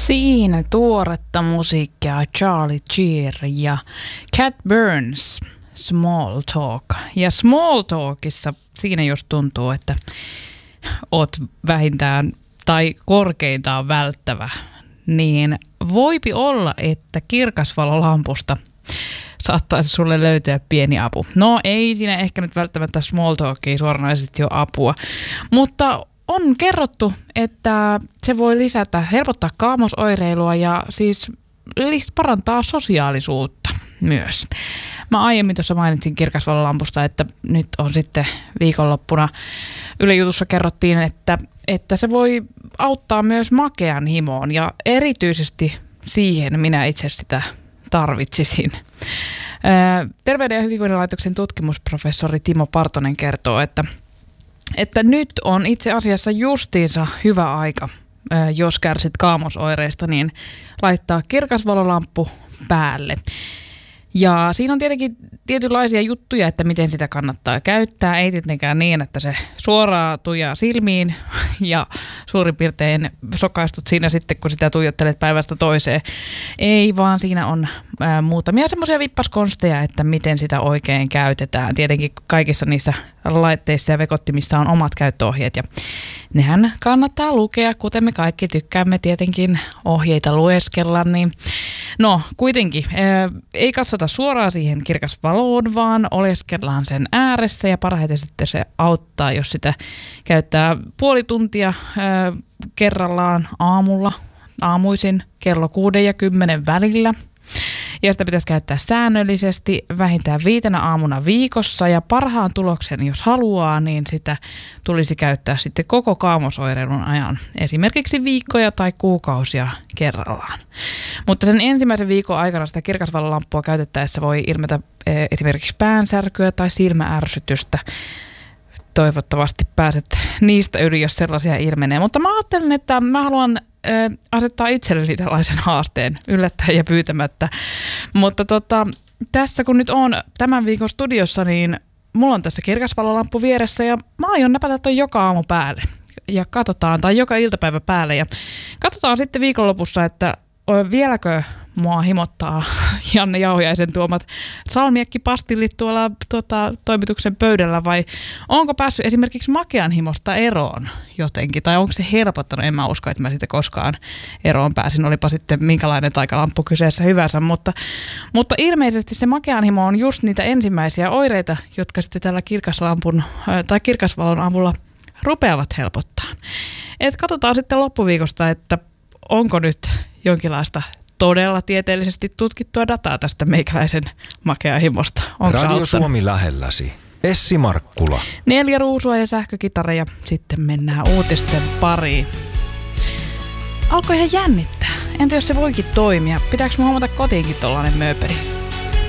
Siinä tuoretta musiikkia Charlie Cheer ja Cat Burns, Small Talk. Ja Small Talkissa siinä jos tuntuu, että oot vähintään tai korkeintaan välttävä, niin voipi olla, että kirkasvalolampusta saattaisi sulle löytyä pieni apu. No ei siinä ehkä nyt välttämättä Small Talkia suoranaisesti jo apua, mutta on kerrottu, että se voi helpottaa kaamosoireilua ja siis parantaa sosiaalisuutta myös. Mä aiemmin tuossa mainitsin kirkasvalolampusta, että nyt on sitten viikonloppuna Yle Jutussa kerrottiin, että se voi auttaa myös makean himoon ja erityisesti siihen minä itse sitä tarvitsisin. Terveyden ja hyvinvoinnin laitoksen tutkimusprofessori Timo Partonen kertoo, että nyt on itse asiassa justiinsa hyvä aika, jos kärsit kaamosoireista, niin laittaa kirkasvalolamppu päälle. Ja siinä on tietenkin tietynlaisia juttuja, että miten sitä kannattaa käyttää. Ei tietenkään niin, että se suoraan tujaa silmiin ja suurin piirtein sokaistut siinä sitten, kun sitä tuijottelet päivästä toiseen. Ei, vaan siinä on muutamia semmoisia vippaskonsteja, että miten sitä oikein käytetään. Tietenkin kaikissa niissä laitteissa ja vekottimissa on omat käyttöohjeet ja nehän kannattaa lukea, kuten me kaikki tykkäämme tietenkin ohjeita lueskella. Niin no kuitenkin ei katsota suoraan siihen kirkasvaloon, vaan oleskellaan sen ääressä ja parhaiten sitten se auttaa, jos sitä käyttää puoli tuntia kerrallaan aamuisin kello 6 ja 10 välillä. Ja sitä pitäisi käyttää säännöllisesti vähintään 5 aamuna viikossa ja parhaan tuloksen, jos haluaa, niin sitä tulisi käyttää sitten koko kaamosoireilun ajan, esimerkiksi viikkoja tai kuukausia kerrallaan. Mutta sen ensimmäisen viikon aikana sitä kirkasvalolampua käytettäessä voi ilmetä esimerkiksi päänsärkyä tai silmäärsytystä. Toivottavasti pääset niistä yli, jos sellaisia ilmenee. Mutta mä ajattelen, että mä haluan asettaa itselleni tällaisen haasteen yllättäen ja pyytämättä. Mutta tässä kun nyt on tämän viikon studiossa, niin mulla on tässä kirkasvalolamppu vieressä ja mä aion näpätä ton joka aamu päälle. Ja katsotaan, tai joka iltapäivä päälle. Ja katsotaan sitten viikonlopussa, että vieläkö mua himottaa Janne Jauhiaisen tuomat salmiakkipastillit tuolla toimituksen pöydällä vai onko päässyt esimerkiksi makean himosta eroon jotenkin tai onko se helpottanut? En mä usko, että mä siitä koskaan eroon pääsin, olipa sitten minkälainen taikalamppu kyseessä hyvänsä, mutta ilmeisesti se makean himo on just niitä ensimmäisiä oireita, jotka sitten tällä kirkaslampun tai kirkasvalon avulla rupeavat helpottaa. Et katsotaan sitten loppuviikosta, että onko nyt jonkinlaista todella tieteellisesti tutkittua dataa tästä meikäläisen makeahimosta. Radio Suomi lähelläsi. Essi Markkula. 4 ruusua ja sähkökitara ja sitten mennään uutisten pariin. Alkoi ihan jännittää. Entä jos se voikin toimia? Pitääkö huomata kotiinkin tollainen mööpeli?